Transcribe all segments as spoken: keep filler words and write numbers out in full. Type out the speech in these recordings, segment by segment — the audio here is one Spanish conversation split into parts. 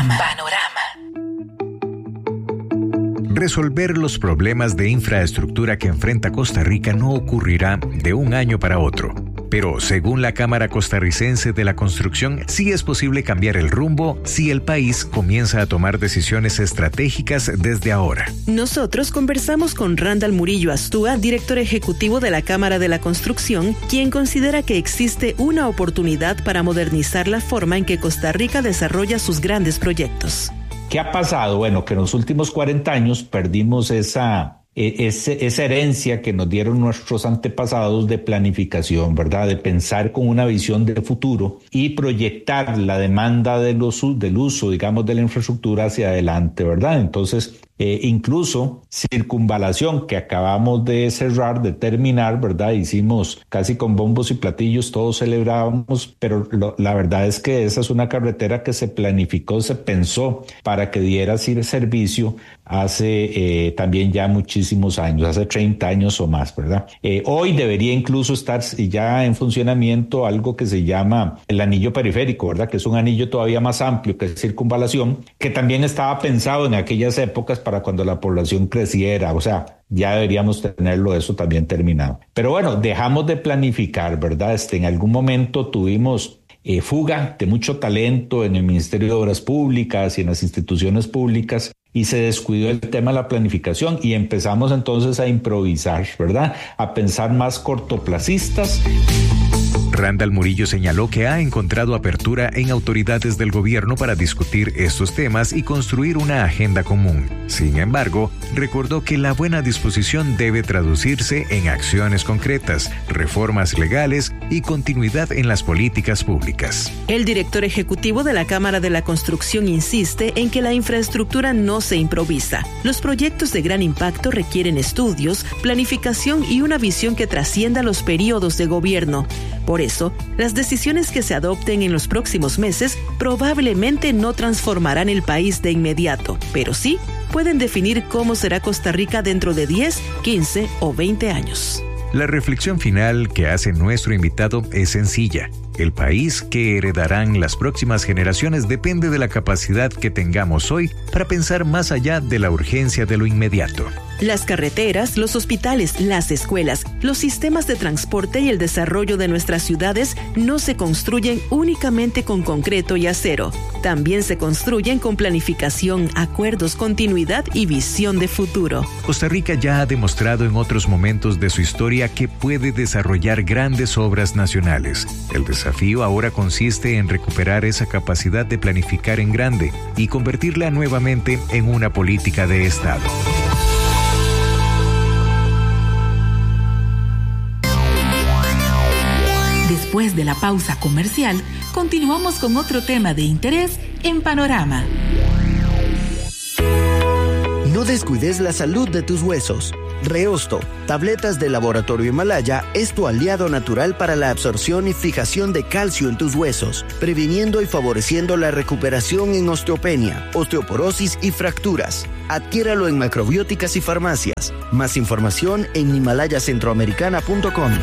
Panorama. Panorama. Resolver los problemas de infraestructura que enfrenta Costa Rica no ocurrirá de un año para otro. Pero según la Cámara Costarricense de la Construcción, sí es posible cambiar el rumbo si el país comienza a tomar decisiones estratégicas desde ahora. Nosotros conversamos con Randall Murillo Astúa, director ejecutivo de la Cámara de la Construcción, quien considera que existe una oportunidad para modernizar la forma en que Costa Rica desarrolla sus grandes proyectos. ¿Qué ha pasado? Bueno, que en los últimos cuarenta años perdimos esa... Ese, esa herencia que nos dieron nuestros antepasados de planificación, ¿verdad? De pensar con una visión de futuro y proyectar la demanda de los, del uso, digamos, de la infraestructura hacia adelante, ¿verdad? Entonces, eh, incluso circunvalación que acabamos de cerrar, de terminar, ¿verdad? Hicimos casi con bombos y platillos, todos celebrábamos, pero lo, la verdad es que esa es una carretera que se planificó, se pensó para que diera servicio hace eh, también ya muchísimos años, hace treinta años o más, ¿verdad? Eh, hoy debería incluso estar ya en funcionamiento algo que se llama el anillo periférico, ¿verdad? Que es un anillo todavía más amplio que circunvalación, que también estaba pensado en aquellas épocas para cuando la población creciera, o sea, ya deberíamos tenerlo eso también terminado. Pero bueno, dejamos de planificar, ¿verdad? Este, en algún momento tuvimos eh, fuga de mucho talento en el Ministerio de Obras Públicas y en las instituciones públicas, y se descuidó el tema de la planificación y empezamos entonces a improvisar, ¿verdad? A pensar más cortoplacistas. Randall Murillo señaló que ha encontrado apertura en autoridades del gobierno para discutir estos temas y construir una agenda común. Sin embargo, recordó que la buena disposición debe traducirse en acciones concretas, reformas legales y continuidad en las políticas públicas. El director ejecutivo de la Cámara de la Construcción insiste en que la infraestructura no se improvisa. Los proyectos de gran impacto requieren estudios, planificación y una visión que trascienda los periodos de gobierno. Por eso, las decisiones que se adopten en los próximos meses probablemente no transformarán el país de inmediato, pero sí pueden definir cómo será Costa Rica dentro de diez, quince o veinte años. La reflexión final que hace nuestro invitado es sencilla. El país que heredarán las próximas generaciones depende de la capacidad que tengamos hoy para pensar más allá de la urgencia de lo inmediato. Las carreteras, los hospitales, las escuelas, los sistemas de transporte y el desarrollo de nuestras ciudades no se construyen únicamente con concreto y acero. También se construyen con planificación, acuerdos, continuidad y visión de futuro. Costa Rica ya ha demostrado en otros momentos de su historia que puede desarrollar grandes obras nacionales. El desafío ahora consiste en recuperar esa capacidad de planificar en grande y convertirla nuevamente en una política de Estado. Después de la pausa comercial, continuamos con otro tema de interés en Panorama. No descuides la salud de tus huesos. Reosto, tabletas de Laboratorio Himalaya, es tu aliado natural para la absorción y fijación de calcio en tus huesos, previniendo y favoreciendo la recuperación en osteopenia, osteoporosis y fracturas. Adquiéralo en macrobióticas y farmacias. Más información en himalaya centroamericana punto com.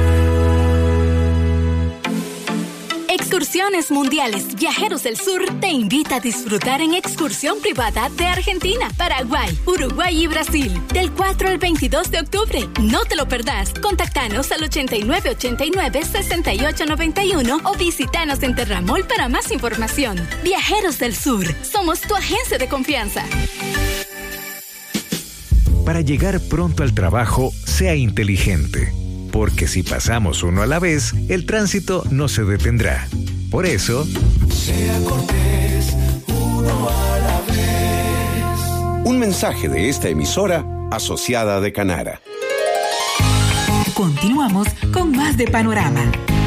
Excursiones Mundiales Viajeros del Sur te invita a disfrutar en excursión privada de Argentina, Paraguay, Uruguay y Brasil del cuatro al veintidós de octubre. No te lo perdás. Contactanos al ochenta y nueve ochenta y nueve sesenta y ocho noventa y uno o visítanos en Terramol para más información. Viajeros del Sur, somos tu agencia de confianza. Para llegar pronto al trabajo, sea inteligente. Porque si pasamos uno a la vez, el tránsito no se detendrá. Por eso, sea cortés, uno a la vez. Un mensaje de esta emisora asociada de Canara. Continuamos con más de Panorama.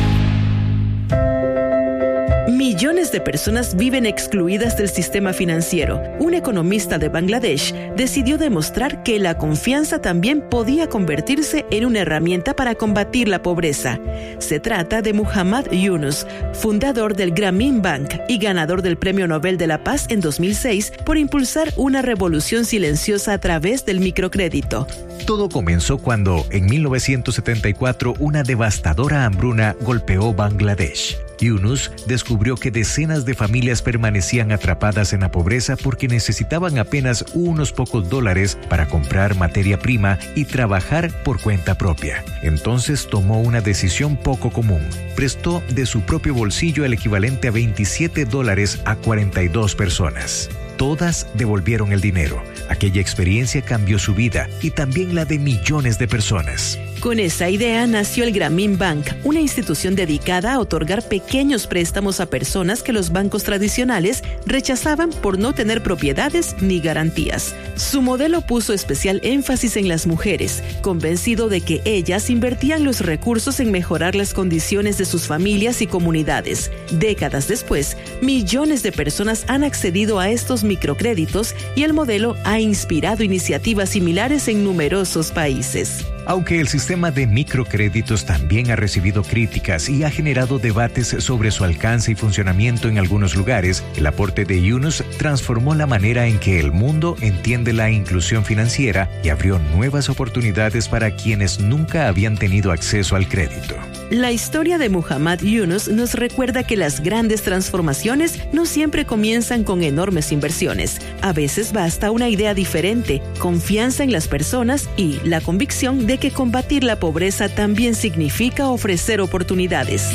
Millones de personas viven excluidas del sistema financiero. Un economista de Bangladesh decidió demostrar que la confianza también podía convertirse en una herramienta para combatir la pobreza. Se trata de Muhammad Yunus, fundador del Grameen Bank y ganador del Premio Nobel de la Paz en dos mil seis por impulsar una revolución silenciosa a través del microcrédito. Todo comenzó cuando, en mil novecientos setenta y cuatro, una devastadora hambruna golpeó Bangladesh. Yunus descubrió que decenas de familias permanecían atrapadas en la pobreza porque necesitaban apenas unos pocos dólares para comprar materia prima y trabajar por cuenta propia. Entonces tomó una decisión poco común. Prestó de su propio bolsillo el equivalente a veintisiete dólares a cuarenta y dos personas. Todas devolvieron el dinero. Aquella experiencia cambió su vida y también la de millones de personas. Con esa idea nació el Grameen Bank, una institución dedicada a otorgar pequeños préstamos a personas que los bancos tradicionales rechazaban por no tener propiedades ni garantías. Su modelo puso especial énfasis en las mujeres, convencido de que ellas invertían los recursos en mejorar las condiciones de sus familias y comunidades. Décadas después, millones de personas han accedido a estos microcréditos y el modelo ha inspirado iniciativas similares en numerosos países. Aunque el sistema de microcréditos también ha recibido críticas y ha generado debates sobre su alcance y funcionamiento en algunos lugares, el aporte de Yunus transformó la manera en que el mundo entiende la inclusión financiera y abrió nuevas oportunidades para quienes nunca habían tenido acceso al crédito. La historia de Muhammad Yunus nos recuerda que las grandes transformaciones no siempre comienzan con enormes inversiones. A veces basta una idea diferente, confianza en las personas y la convicción de que combatir la pobreza también significa ofrecer oportunidades.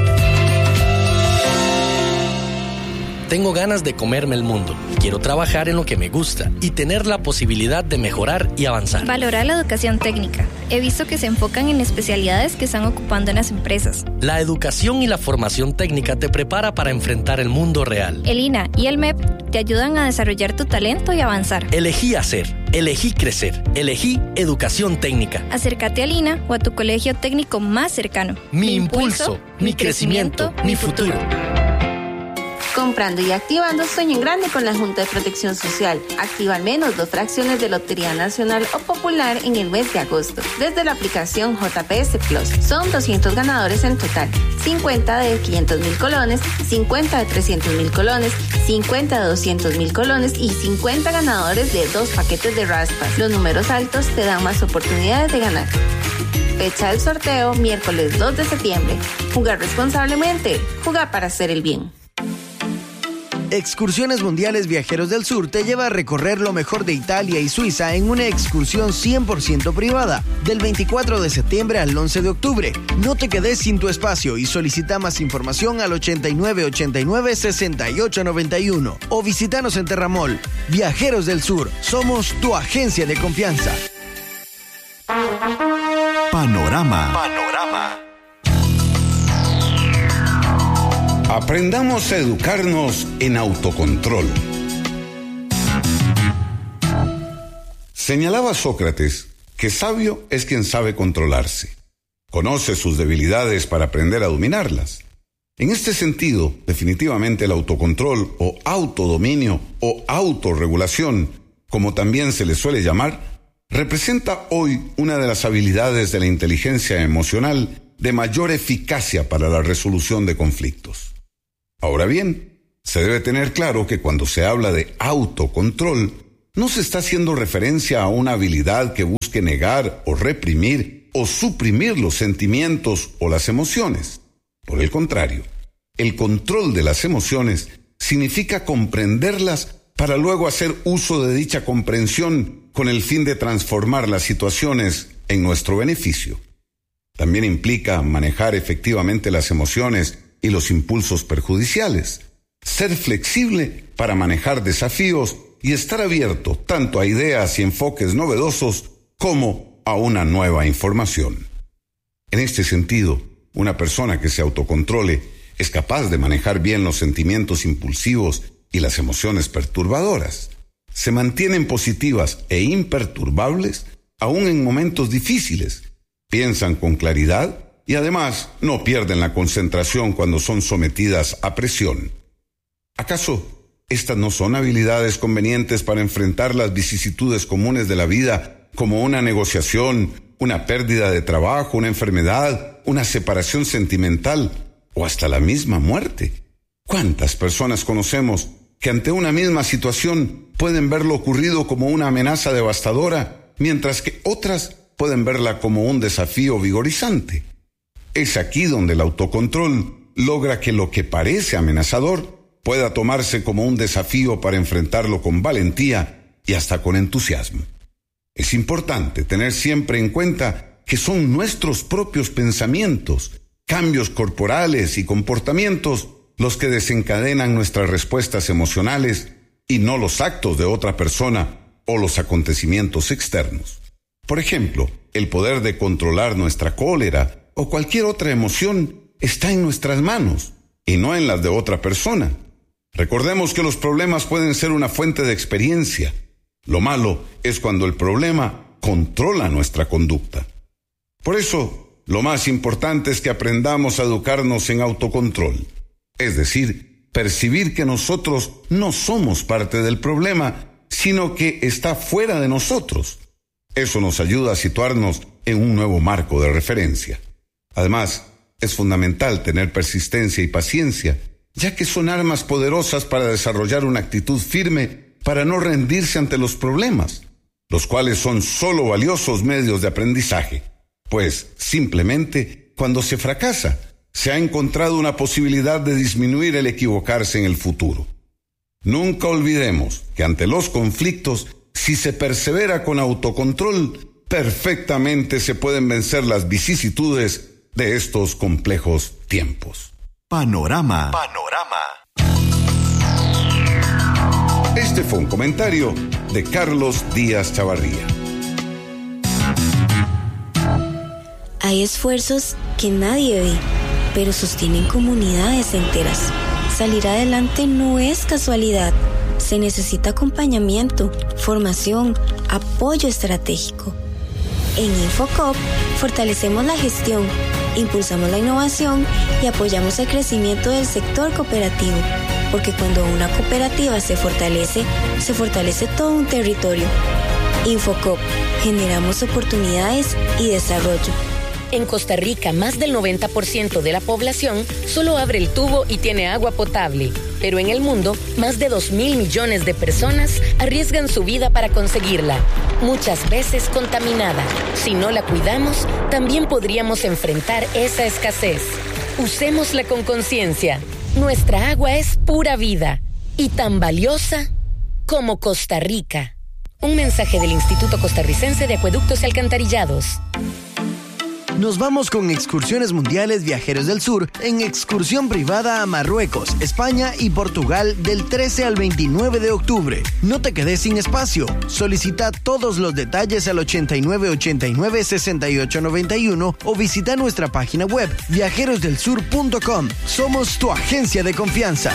Tengo ganas de comerme el mundo. Quiero trabajar en lo que me gusta y tener la posibilidad de mejorar y avanzar. Valora la educación técnica. He visto que se enfocan en especialidades que están ocupando en las empresas. La educación y la formación técnica te prepara para enfrentar el mundo real. El I N A y el M E P te ayudan a desarrollar tu talento y avanzar. Elegí hacer, elegí crecer, elegí educación técnica. Acércate al I N A o a tu colegio técnico más cercano. Mi, mi impulso, mi, mi crecimiento, crecimiento, mi futuro. Comprando y activando Sueño en Grande con la Junta de Protección Social. Activa al menos dos fracciones de Lotería Nacional o Popular en el mes de agosto. Desde la aplicación J P S Plus. Son doscientos ganadores en total. cincuenta de quinientos mil colones, cincuenta de trescientos mil colones, cincuenta de doscientos mil colones y cincuenta ganadores de dos paquetes de raspas. Los números altos te dan más oportunidades de ganar. Fecha del sorteo, miércoles dos de septiembre. Jugar responsablemente. Jugar para hacer el bien. Excursiones Mundiales Viajeros del Sur te lleva a recorrer lo mejor de Italia y Suiza en una excursión cien por ciento privada, del veinticuatro de septiembre al once de octubre. No te quedes sin tu espacio y solicita más información al ochenta y nueve ochenta y nueve sesenta y ocho noventa y uno o visítanos en Terramol. Viajeros del Sur, somos tu agencia de confianza. Panorama. Panorama. Aprendamos a educarnos en autocontrol. Señalaba Sócrates que sabio es quien sabe controlarse. Conoce sus debilidades para aprender a dominarlas. En este sentido, definitivamente el autocontrol o autodominio o autorregulación, como también se le suele llamar, representa hoy una de las habilidades de la inteligencia emocional de mayor eficacia para la resolución de conflictos. Ahora bien, se debe tener claro que cuando se habla de autocontrol, no se está haciendo referencia a una habilidad que busque negar o reprimir o suprimir los sentimientos o las emociones. Por el contrario, el control de las emociones significa comprenderlas para luego hacer uso de dicha comprensión con el fin de transformar las situaciones en nuestro beneficio. También implica manejar efectivamente las emociones y los impulsos perjudiciales, ser flexible para manejar desafíos y estar abierto tanto a ideas y enfoques novedosos como a una nueva información. En este sentido, una persona que se autocontrole es capaz de manejar bien los sentimientos impulsivos y las emociones perturbadoras. Se mantienen positivas e imperturbables aún en momentos difíciles, piensan con claridad y además no pierden la concentración cuando son sometidas a presión. ¿Acaso estas no son habilidades convenientes para enfrentar las vicisitudes comunes de la vida, como una negociación, una pérdida de trabajo, una enfermedad, una separación sentimental o hasta la misma muerte? ¿Cuántas personas conocemos que ante una misma situación pueden ver lo ocurrido como una amenaza devastadora, mientras que otras pueden verla como un desafío vigorizante? Es aquí donde el autocontrol logra que lo que parece amenazador pueda tomarse como un desafío para enfrentarlo con valentía y hasta con entusiasmo. Es importante tener siempre en cuenta que son nuestros propios pensamientos, cambios corporales y comportamientos los que desencadenan nuestras respuestas emocionales y no los actos de otra persona o los acontecimientos externos. Por ejemplo, el poder de controlar nuestra cólera o cualquier otra emoción está en nuestras manos y no en las de otra persona. Recordemos que los problemas pueden ser una fuente de experiencia. Lo malo es cuando el problema controla nuestra conducta. Por eso, lo más importante es que aprendamos a educarnos en autocontrol, es decir, percibir que nosotros no somos parte del problema, sino que está fuera de nosotros. Eso nos ayuda a situarnos en un nuevo marco de referencia. Además, es fundamental tener persistencia y paciencia, ya que son armas poderosas para desarrollar una actitud firme para no rendirse ante los problemas, los cuales son solo valiosos medios de aprendizaje, pues simplemente cuando se fracasa, se ha encontrado una posibilidad de disminuir el equivocarse en el futuro. Nunca olvidemos que ante los conflictos, si se persevera con autocontrol, perfectamente se pueden vencer las vicisitudes de estos complejos tiempos. Panorama. Panorama. Este fue un comentario de Carlos Díaz Chavarría. Hay esfuerzos que nadie ve, pero sostienen comunidades enteras. Salir adelante no es casualidad. Se necesita acompañamiento, formación, apoyo estratégico. En Infocop fortalecemos la gestión, impulsamos la innovación y apoyamos el crecimiento del sector cooperativo, porque cuando una cooperativa se fortalece, se fortalece todo un territorio. Infocop, generamos oportunidades y desarrollo. En Costa Rica, más del noventa por ciento de la población solo abre el tubo y tiene agua potable. Pero en el mundo, más de dos mil millones de personas arriesgan su vida para conseguirla, muchas veces contaminada. Si no la cuidamos, también podríamos enfrentar esa escasez. Usémosla con conciencia. Nuestra agua es pura vida y tan valiosa como Costa Rica. Un mensaje del Instituto Costarricense de Acueductos y Alcantarillados. Nos vamos con Excursiones Mundiales Viajeros del Sur en excursión privada a Marruecos, España y Portugal del trece al veintinueve de octubre. No te quedes sin espacio. Solicita todos los detalles al ochenta y nueve ochenta y nueve sesenta y ocho noventa y uno o visita nuestra página web viajeros del sur punto com. Somos tu agencia de confianza.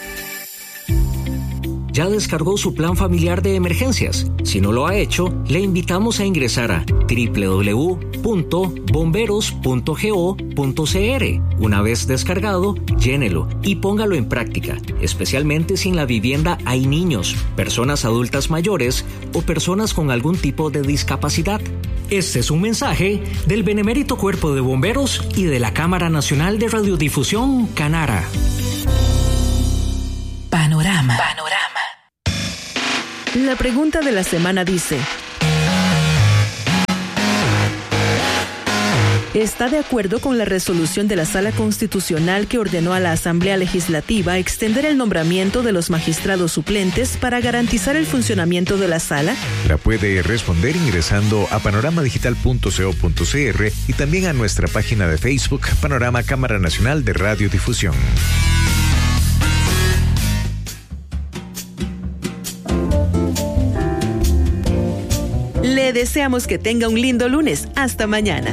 ¿Ya descargó su plan familiar de emergencias? Si no lo ha hecho, le invitamos a ingresar a doble u doble u doble u punto bomberos punto go punto c r. Una vez descargado, llénelo y póngalo en práctica, especialmente si en la vivienda hay niños, personas adultas mayores o personas con algún tipo de discapacidad. Este es un mensaje del Benemérito Cuerpo de Bomberos y de la Cámara Nacional de Radiodifusión, Canara. Panorama. Panorama. La pregunta de la semana dice: ¿está de acuerdo con la resolución de la Sala Constitucional que ordenó a la Asamblea Legislativa extender el nombramiento de los magistrados suplentes para garantizar el funcionamiento de la Sala? La puede responder ingresando a panorama digital punto co punto c r y también a nuestra página de Facebook Panorama Cámara Nacional de Radiodifusión. Le deseamos que tenga un lindo lunes. Hasta mañana.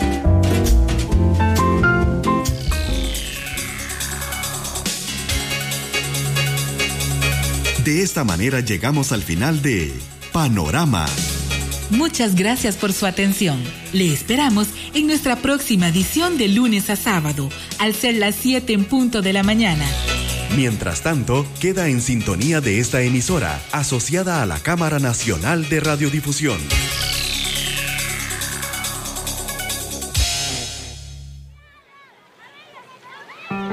De esta manera llegamos al final de Panorama. Muchas gracias por su atención. Le esperamos en nuestra próxima edición de lunes a sábado, al ser las siete en punto de la mañana. Mientras tanto, queda en sintonía de esta emisora, asociada a la Cámara Nacional de Radiodifusión.